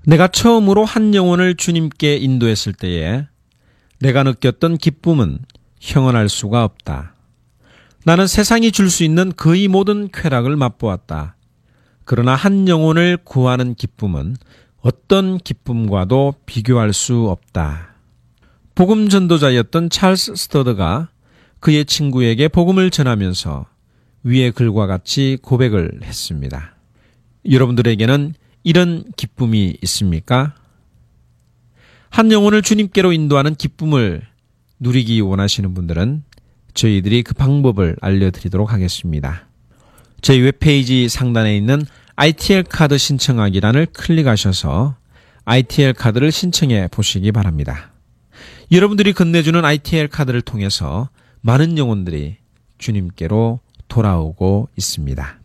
내가 처음으로 한 영혼을 주님께 인도했을 때에 내가 느꼈던 기쁨은 형언할 수가 없다. 나는 세상이 줄 수 있는 거의 모든 쾌락을 맛보았다. 그러나 한 영혼을 구하는 기쁨은 어떤 기쁨과도 비교할 수 없다. 복음 전도자였던 찰스 스터드가 그의 친구에게 복음을 전하면서 위의 글과 같이 고백을 했습니다. 여러분들에게는 이런 기쁨이 있습니까? 한 영혼을 주님께로 인도하는 기쁨을 누리기 원하시는 분들은 저희들이 그 방법을 알려드리도록 하겠습니다. 저희 웹페이지 상단에 있는 ITL 카드 신청하기란을 클릭하셔서 ITL 카드를 신청해 보시기 바랍니다. 여러분들이 건네주는 ITL 카드를 통해서 많은 영혼들이 주님께로 돌아오고 있습니다.